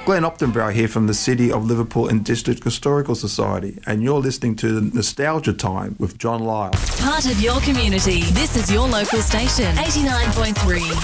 Glenn Optenbrow here from the City of Liverpool and District Historical Society, and you're listening to Nostalgia Time with John Lyle. Part of your community. This is your local station, 89.3